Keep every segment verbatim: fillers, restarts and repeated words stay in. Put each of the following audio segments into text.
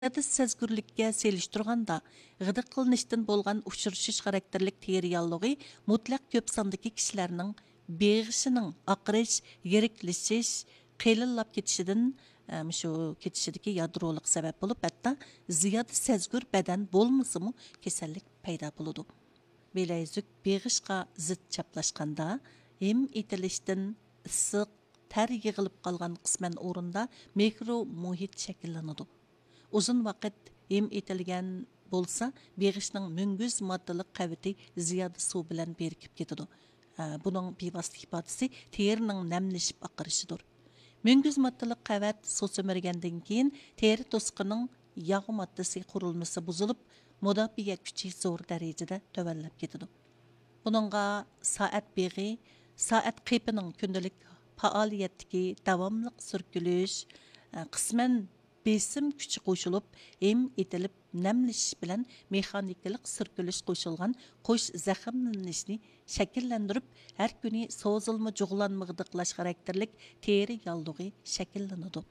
Зияда сәзгүрлікке селіштірғанда, ғыдық қылныштың болған ұшыршыш характерлік теориялығы мұтлақ көп сандығы кішілерінің бейгішінің ақырыш, еріклішіш, қиылылап кетішіден, şu ketişideki yadroluk sebep bulup hatta ziyade sezgür beden bolmasa mı kesellik payda buludu. Beleyzük beğişqa zıt çaplaşqanda hem itilişten ısık ter yığılıp qalğan qismen orunda mikro muhit şekillanıdı. Uzun vaqt hem itilgen bolsa beğişning müngüz maddalik qaviti ziyade su bilan berkip ketidi. Bunun bevosita ifodasi terining namlashib aqirişidir. Müngüz maddalik qavat su sömürgenden keyin teri to'siqining yog' maddasi qurilmasi buzilib, mudofiya kuchi zo'r darajada tövallab ketadi. Buningga soat beg'i, soat qipining kundalik faoliyatdagi davomli surkilish, qisman besim kuchi qo'shilib, em etilib namlashish bilan mexanikalik surkilish qo'shilgan qo'sh zaxmlanishni shakllantirib, har kuni so'zilma jug'lanma g'idiqlash xarakterlik teri yaldug'i shakllanadi.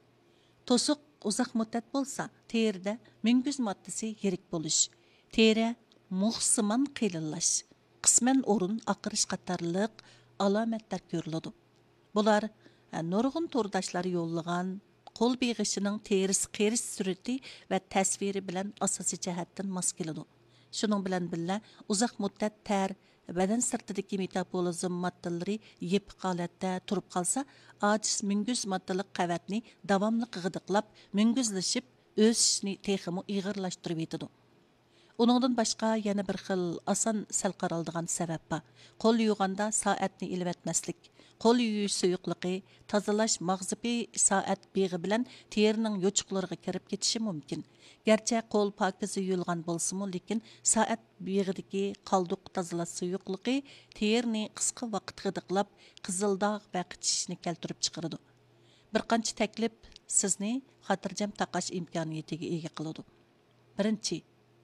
To'siq uzoq muddat bo'lsa, terida müngüz maddasi yirik bo'lish, teri muhsimon qilinlash, qisman o'rin aqirish qatorliq alomatlar ko'riladi. Bular nurg'un turdashlar yo'llagan qo'l beg'ishining terisi qerish surati va tasviri bilan asosiy jihatdan mos keladi. Shuning bilan birga uzoq muddat ter badan sirtidagi metabolizm moddalari yepiq holatda turib qolsa, ojiz müngüz moddalik qavatni davomli g'idiqlab, müngüzlashib, o'sishni texmi ig'irlashtirib yetadi. Uningdan boshqa yana bir xil oson sal qaraldigan sabab bor. Qo'l yuvganda soatni ilib etmaslik, qo'l yuvish suyuqligi, tozalash mag'zibi soat beg'i bilan terining yo'chuqlariga kirib ketishi mumkin. Garchi qo'l pokiz yuyilgan bo'lsa-mu, lekin soat beg'idagi qalduq tozalash suyuqligi terini qisqa vaqt g'idiqlab, qizildog' va qichishishni keltirib chiqaradi. Bir qancha taklif sizni xotirjam taqash imkoniyatiga ega qiladi. Birinchi,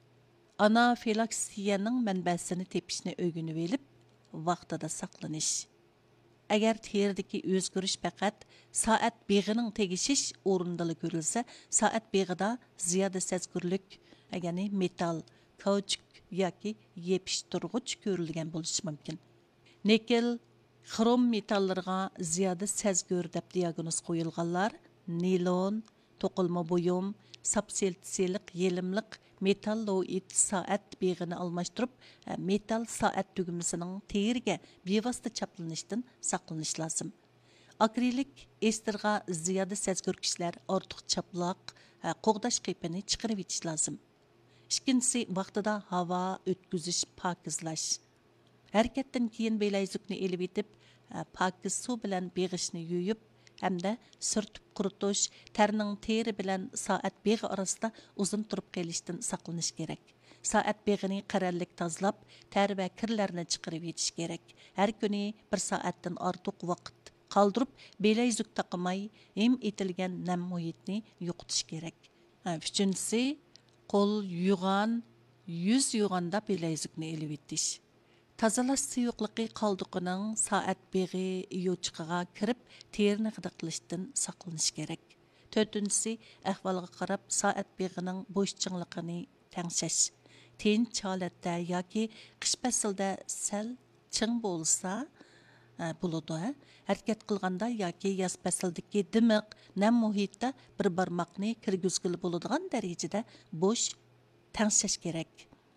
anafilaksiyaning manbasini tepishni o'rganib olib, vaqtida saqlanish. Agar teridagi o'zgarish faqat soat beg'ining tegishish o'rnida ko'rilsa, soat beg'ida ziyoda sezgirlik, ya'ni metal, kauchuk yoki yepishtirg'ich ko'rilgan bo'lishi mumkin. Nikel, xrom metallarga ziyoda sezgir deb diagnoz qo'yilganlar nilon, to'qilma buyum, sapseltisilik, yelimliq metalloid soat beg'ini almashtirib, metal soat tugmasining teriga bevosita chaplanishdan saqlanish lozim. Akrilik estirga ziyoda sezgir kishilar ortiq chaploq, qo'g'dash qipini chiqarib yetish lozim. Ikkinchisi, vaqtida havo o'tkazish, pokizlash. Harakatdan keyin belayzukni elib etib, pokiz suv bilan beg'ishni yuyib, hamda sürtüp quritish, terning teri bilan soat beg'i orasida uzun turib qolishdan saqlanish kerak. Soat beg'ini qarallik tozalab, ter va kirlarni chiqarib yetish kerak. Har kuni bir soatdan ortiq vaqt qoldirib, belayzuk taqmay, hem etilgan nam muhitni yo'qotish kerak. Uchinchisi, qo'l yuvgan, yuz yuvganda belayzukni elib etish. Tazalash suyuqligi qalduqining soat beg'i yo'chiqiga kirib, terini g'idiqlashdan saqlanish kerak. To'rtinchisi, ahvolga qarab soat beg'ining bo'shchiqligini tengshash. Tinch holatda yoki qish faslida sal ching bo'lsa bo'ladi. Harakat qilganda yoki yoz faslidagi dimiq, nam muhitda bir barmoqni kirgizgili bo'ladigan darajada bo'sh tengshash kerak.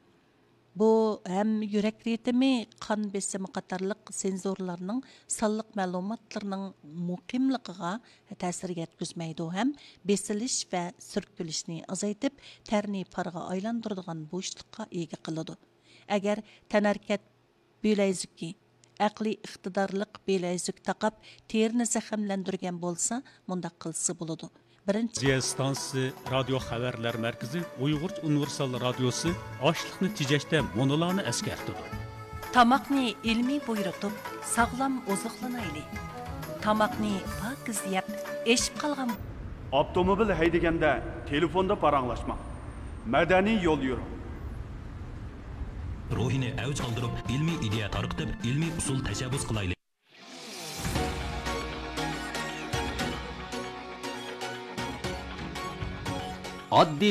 Bu hem yürek ritmi, qon besimi qatorliq senzorlarning sonliq ma'lumotlarning muqimligiga ta'sir yetkazmaydi, ham besilish va surkilishni azaytib, terni parga aylantiradigan bo'shliqqa ega qiladi. Agar tanarkat belayzuki, aqliy iqtidorliq belayzuk taqab, terini zaxmlantirgan bo'lsa, mundaq qilsa bo'ladi. Birinchi Ziya stansiyasi radio xabarlar markazi Uyg'ur universal radiosi ochliqni tejashda monolarni eskartdi. Tamoqni ilmiy buyurtib, sog'lom oziqlanaylik. Tamoqni pokiz yeb, eshib qolgan avtomobil haydaganda telefonda paranglashma. Madaniy yo'l yuring. Ruhini avj oldirib, ilmiy ideya tarqitib, ilmiy usul tashabbus qilaylik. oddiy